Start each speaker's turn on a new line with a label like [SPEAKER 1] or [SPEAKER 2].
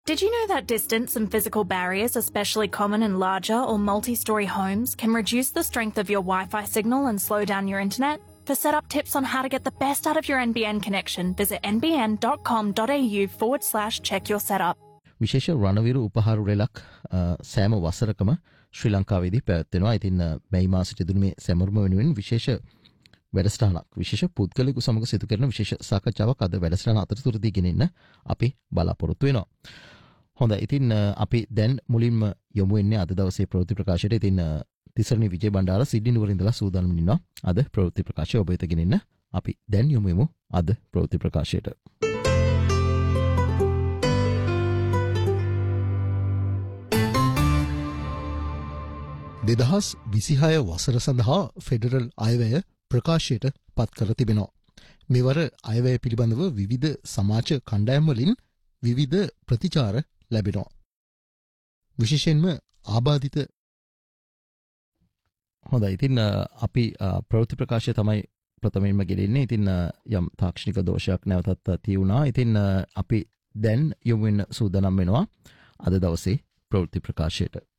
[SPEAKER 1] Did you know that distance and physical barriers, especially common in larger or multi-story homes, can reduce the strength of your Wi-Fi signal and slow down your internet? For setup tips on how to get the best out of your NBN connection, visit nbn.com.au/check your setup.
[SPEAKER 2] විශේෂ රණවිරු උපහාර රැලක් සෑම වසරකම ශ්‍රී ලංකාවේදී පැවැත්වෙනවා. ඉතින් මේ මාසෙට දුන්නේ මේ සැමරුම වෙනුවෙන් විශේෂ වැඩසටහනක් විශේෂ පුද්ගලිකු සමග සිදු කරන විශේෂ සාකච්ඡාවක් අද වැඩසටහන අතරතුරදී ගෙනෙන්න අපි බලාපොරොත්තු වෙනවා. හොඳයි. ඉතින් අපි දැන් මුලින්ම යමු වෙන්නේ අද දවසේ ප්‍රවෘත්ති ප්‍රකාශයට. ඉතින් තිසරණි විජේ බණ්ඩාර සිඩ්නි නුවර ඉඳලා සූදානම් වෙනවා අද ප්‍රවෘත්ති ප්‍රකාශය ඔබ වෙත ගෙනෙන්න. අපි දැන් යමු අද ප්‍රවෘත්ති ප්‍රකාශයට. 2026 වසර සඳහා ෆෙඩරල් අයවැය ප්‍රකාශයට පත් කර තිබෙනවා. මෙවර අයවැය පිළිබඳව විවිධ සමාජ කණ්ඩායම් වලින් විවිධ ප්‍රතිචාර ලැබෙනවා. විශේෂයෙන්ම ආබාධිත හොඳයි. ඉතින් අපි ප්‍රවෘත්ති ප්‍රකාශය තමයි ප්‍රථමයෙන්ම ගෙනෙන්නේ. ඉතින් යම් තාක්ෂණික දෝෂයක් නැවතත් තියුණා. ඉතින් අපි දැන් යමු වෙන සූදානම් වෙනවා අද දවසේ ප්‍රවෘත්ති ප්‍රකාශයට.